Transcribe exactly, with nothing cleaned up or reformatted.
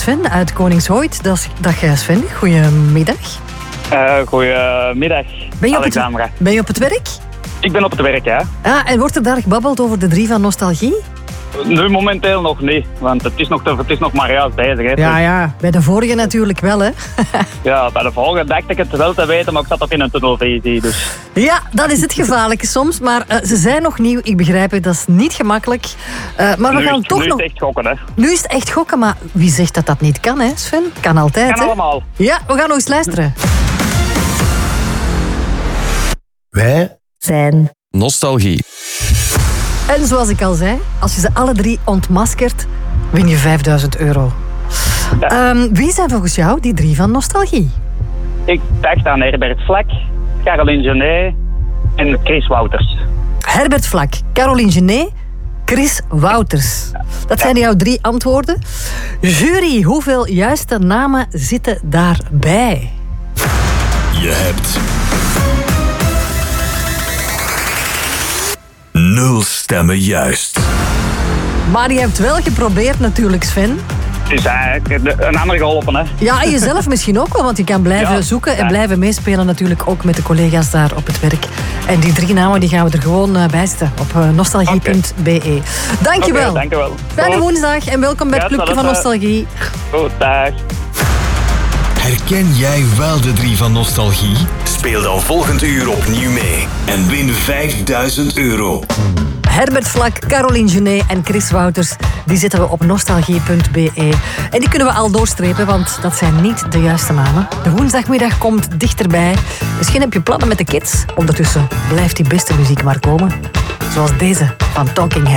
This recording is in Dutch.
Sven uit Koningshooit. Dag, dag Sven, goedemiddag. Uh, goedemiddag, ben je Alexandra. Het, ben je op het werk? Ik ben op het werk, ja. Ah, en wordt er daar gebabbeld over de drie van nostalgie? Nu momenteel nog niet, want het is nog, te, het is nog maar juist bezig. Hè. Ja, ja, bij de vorige natuurlijk wel, hè? Ja, bij de vorige dacht ik het wel te weten, maar ik zat dat in een tunnelvisie, dus... Ja, dat is het gevaarlijke soms, maar uh, ze zijn nog nieuw, ik begrijp het, dat is niet gemakkelijk. Uh, maar we nu gaan is, toch nu nog... is het echt gokken, hè. Nu is het echt gokken, maar wie zegt dat dat niet kan, hè, Sven? Kan altijd, kan hè? allemaal. Ja, we gaan nog eens luisteren. Wij zijn nostalgie. En zoals ik al zei, als je ze alle drie ontmaskert, win je vijfduizend euro. Ja. Um, wie zijn volgens jou die drie van nostalgie? Ik dacht aan Herbert Vlak, Caroline Genet en Chris Wouters. Herbert Vlak, Caroline Genet, Chris Wouters. Dat zijn jouw drie antwoorden. Jury, hoeveel juiste namen zitten daarbij? Je hebt... nul stemmen juist. Maar je hebt wel geprobeerd natuurlijk, Sven. Het is eigenlijk een ander geholpen, hè. Ja, en jezelf misschien ook wel, want je kan blijven ja, zoeken en ja. blijven meespelen natuurlijk ook met de collega's daar op het werk. En die drie namen die gaan we er gewoon uh, bij zetten op uh, nostalgie punt b e. Dankjewel. Okay, dankjewel. Fijne woensdag en welkom bij het ja, Clubje van Nostalgie. Goed, dag. Herken jij wel de drie van nostalgie? Speel dan volgend uur opnieuw mee en win vijfduizend euro. Herbert Vlak, Caroline Genet en Chris Wouters, die zetten we op nostalgie punt b e. En die kunnen we al doorstrepen, want dat zijn niet de juiste namen. De woensdagmiddag komt dichterbij. Misschien heb je plannen met de kids. Ondertussen blijft die beste muziek maar komen. Zoals deze van Talking Heads.